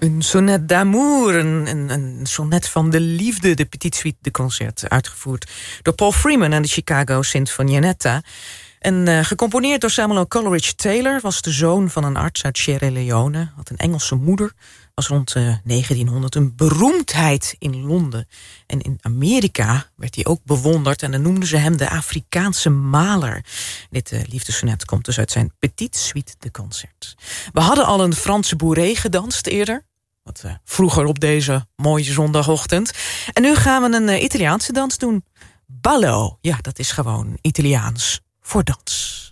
Een sonnet d'amour, een sonnet van de liefde, de Petite Suite de Concert, uitgevoerd door Paul Freeman en de Chicago Sinfonietta. En gecomponeerd door Samuel Coleridge Taylor, was de zoon van een arts uit Sierra Leone, had een Engelse moeder, was rond 1900 een beroemdheid in Londen. En in Amerika werd hij ook bewonderd en dan noemden ze hem de Afrikaanse maler. Dit liefdessonet komt dus uit zijn Petite Suite de Concert. We hadden al een Franse bourrée gedanst eerder, wat vroeger op deze mooie zondagochtend. En nu gaan we een Italiaanse dans doen. Ballo, ja, dat is gewoon Italiaans voor dans.